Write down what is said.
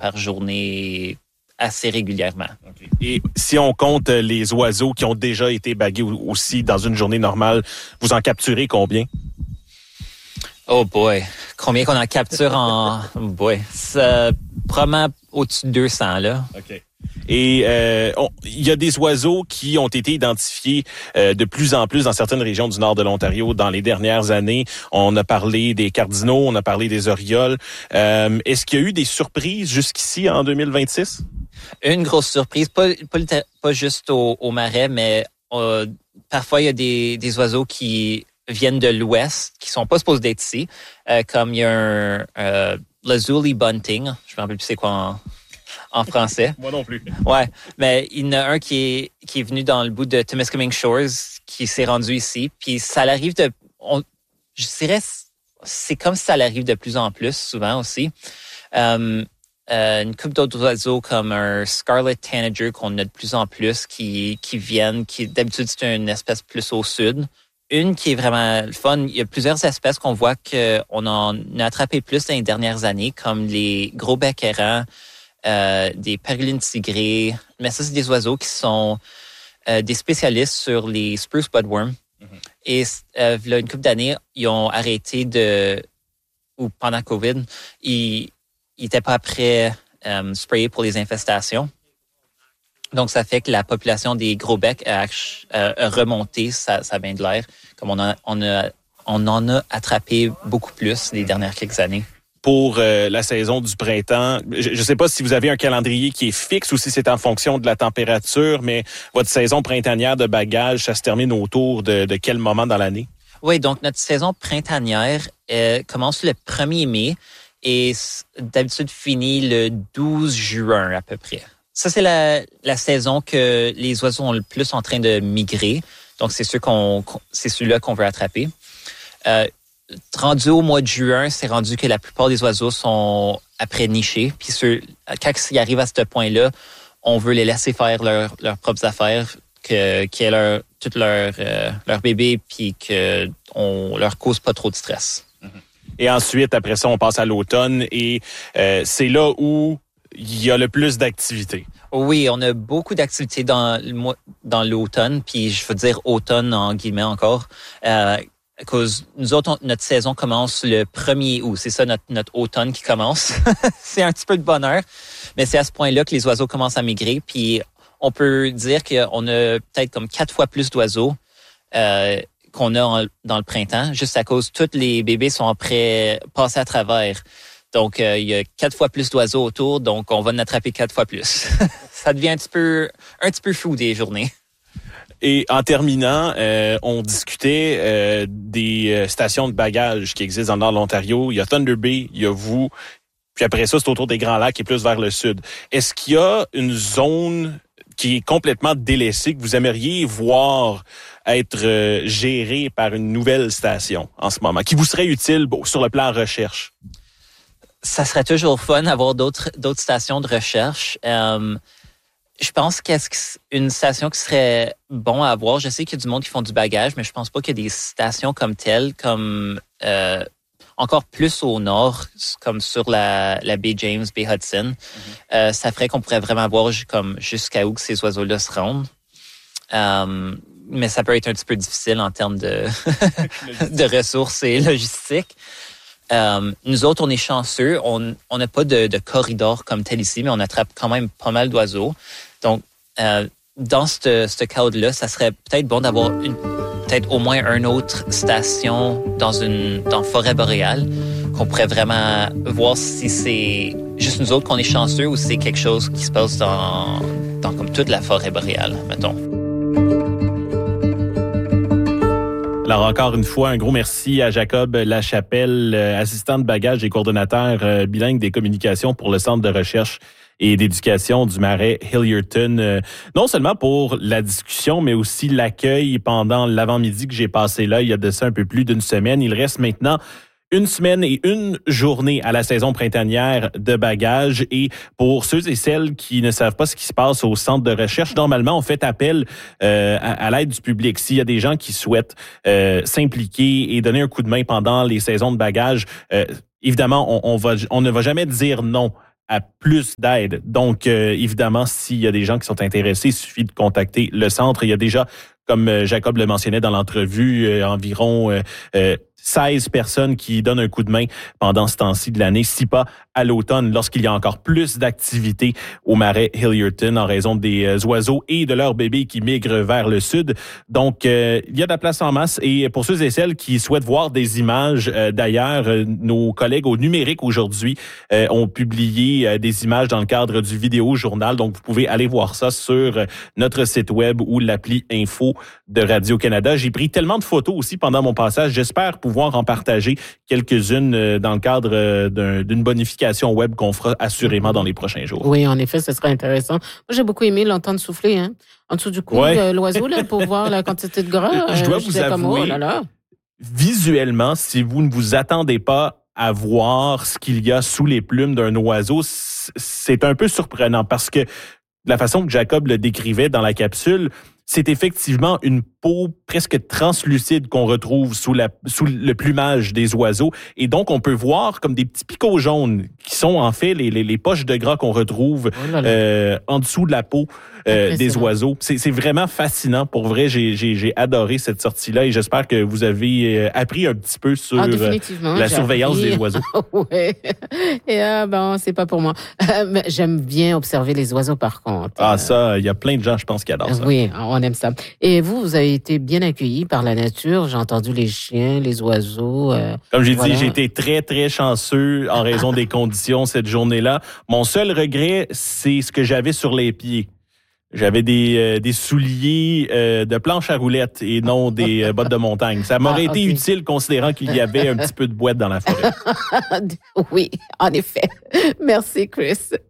par journée assez régulièrement. Okay. Et si on compte les oiseaux qui ont déjà été bagués aussi dans une journée normale, vous en capturez combien? Oh boy, combien qu'on en capture en... Oh boy, c'est probablement au-dessus de 200, là. OK. Et il y a des oiseaux qui ont été identifiés de plus en plus dans certaines régions du nord de l'Ontario dans les dernières années. On a parlé des cardinaux, on a parlé des orioles. Est-ce qu'il y a eu des surprises jusqu'ici en 2026? Une grosse surprise, pas juste au Marais, mais parfois il y a des oiseaux qui viennent de l'ouest, qui sont pas supposés d'être ici, comme il y a un lazuli bunting, je me rappelle plus c'est quoi en français. Moi non plus. Ouais, mais il y en a un qui est venu dans le bout de Temiskaming Shores, qui s'est rendu ici, puis ça l'arrive je dirais, c'est comme si ça l'arrive de plus en plus, souvent aussi. Une couple d'autres oiseaux comme un Scarlet Tanager qu'on a de plus en plus qui viennent, qui d'habitude c'est une espèce plus au sud. Une qui est vraiment le fun, il y a plusieurs espèces qu'on voit qu'on en a attrapé plus dans les dernières années, comme les gros becs errants, des pérulines tigrées, mais ça, c'est des oiseaux qui sont des spécialistes sur les spruce budworm. Mm-hmm. Et là, une couple d'années, ils ont arrêté ou pendant COVID, ils n'étaient pas prêts sprayer pour les infestations. Donc, ça fait que la population des gros becs a remonté, ça a bien de l'air, comme on en a attrapé beaucoup plus les dernières quelques années. Pour la saison du printemps. Je ne sais pas si vous avez un calendrier qui est fixe ou si c'est en fonction de la température, mais votre saison printanière de bagages, ça se termine autour de quel moment dans l'année? Oui, donc notre saison printanière commence le 1er mai et d'habitude finit le 12 juin à peu près. Ça, c'est la saison que les oiseaux ont le plus en train de migrer. Donc, c'est celui-là qu'on veut attraper. Rendu au mois de juin, c'est rendu que la plupart des oiseaux sont après nichés. Puis quand ils arrivent à ce point-là, on veut les laisser faire leurs propres affaires, qu'ils aient tout leur bébé, puis qu'on leur cause pas trop de stress. Et ensuite, après ça, on passe à l'automne et c'est là où il y a le plus d'activités. Oui, on a beaucoup d'activités dans l'automne, puis je veux dire automne en guillemets encore. À cause nous autres, notre saison commence le 1er août. C'est ça, notre automne qui commence. C'est un petit peu de bonheur, mais c'est à ce point-là que les oiseaux commencent à migrer. Puis on peut dire qu'on a peut-être comme 4 fois plus d'oiseaux qu'on a dans le printemps, juste à cause tous les bébés sont après passés à travers. Donc, il y a 4 fois plus d'oiseaux autour, donc on va en attraper 4 fois plus. Ça devient un petit peu fou des journées. Et en terminant, on discutait des stations de bagages qui existent dans le nord de l'Ontario. Il y a Thunder Bay, il y a vous, puis après ça, c'est autour des Grands Lacs et plus vers le sud. Est-ce qu'il y a une zone qui est complètement délaissée que vous aimeriez voir être gérée par une nouvelle station en ce moment, qui vous serait utile sur le plan recherche? Ça serait toujours fun d'avoir d'autres stations de recherche. Je pense qu'une station qui serait bon à avoir, je sais qu'il y a du monde qui font du bagage, mais je pense pas qu'il y a des stations comme telles, comme encore plus au nord, comme sur la baie James, baie Hudson. Mm-hmm. Ça ferait qu'on pourrait vraiment voir comme jusqu'à où que ces oiseaux-là se rendent. Mais ça peut être un petit peu difficile en termes de ressources et logistique. Nous autres, on est chanceux. On n'a pas de corridor comme tel ici, mais on attrape quand même pas mal d'oiseaux. Donc, dans ce cadre-là, ça serait peut-être bon d'avoir peut-être au moins une autre station dans forêt boréale qu'on pourrait vraiment voir si c'est juste nous autres qu'on est chanceux ou si c'est quelque chose qui se passe dans comme toute la forêt boréale, mettons. Alors, encore une fois, un gros merci à Jacob Lachapelle, assistant de bagage et coordonnateur bilingue des communications pour le Centre de recherche et d'éducation du Marais Hillyerton. Non seulement pour la discussion, mais aussi l'accueil pendant l'avant-midi que j'ai passé là, il y a de ça un peu plus d'une semaine. Il reste maintenant 1 semaine et 1 journée à la saison printanière de bagages. Et pour ceux et celles qui ne savent pas ce qui se passe au centre de recherche, normalement, on fait appel à l'aide du public. S'il y a des gens qui souhaitent s'impliquer et donner un coup de main pendant les saisons de bagages, évidemment, on ne va jamais dire non à plus d'aide. Donc, évidemment, s'il y a des gens qui sont intéressés, il suffit de contacter le centre. Il y a déjà, comme Jacob le mentionnait dans l'entrevue, environ 16 personnes qui donnent un coup de main pendant ce temps-ci de l'année, si pas à l'automne, lorsqu'il y a encore plus d'activités au marais Hilliardton en raison des oiseaux et de leurs bébés qui migrent vers le sud. Donc, il y a de la place en masse. Et pour ceux et celles qui souhaitent voir des images, d'ailleurs, nos collègues au numérique aujourd'hui ont publié des images dans le cadre du vidéo journal. Donc, vous pouvez aller voir ça sur notre site web ou l'appli Info de Radio-Canada. J'ai pris tellement de photos aussi pendant mon passage. J'espère pouvoir en partager quelques-unes dans le cadre d'une bonification web qu'on fera assurément dans les prochains jours. Oui, en effet, ce serait intéressant. Moi, j'ai beaucoup aimé l'entendre souffler, en dessous du cou de l'oiseau, là, pour voir la quantité de gras. Je dois vous avouer, visuellement, si vous ne vous attendez pas à voir ce qu'il y a sous les plumes d'un oiseau, c'est un peu surprenant parce que la façon que Jacob le décrivait dans la capsule, c'est effectivement une peau presque translucide qu'on retrouve sous le plumage des oiseaux. Et donc, on peut voir comme des petits picots jaunes qui sont en fait les poches de gras qu'on retrouve en dessous de la peau des oiseaux. C'est vraiment fascinant. Pour vrai, j'ai adoré cette sortie-là et j'espère que vous avez appris un petit peu sur la surveillance des oiseaux. Oui. Et c'est pas pour moi. Mais j'aime bien observer les oiseaux par contre. Ah, ça, il y a plein de gens, je pense, qui adorent ça. Oui, on aime ça. Et vous avez été bien accueillis par la nature. J'ai entendu les chiens, les oiseaux. Comme j'ai dit, j'ai été très, très chanceux en raison des conditions cette journée-là. Mon seul regret, c'est ce que j'avais sur les pieds. J'avais des souliers de planche à roulettes et non des bottes de montagne. Ça m'aurait été utile considérant qu'il y avait un petit peu de boîte dans la forêt. Oui, en effet. Merci, Chris.